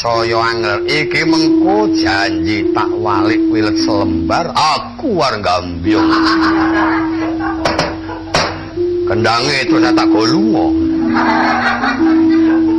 saya angel iki mengko janji tak walik wilet selembar aku war gambyong. Kendange itu tak go lunga.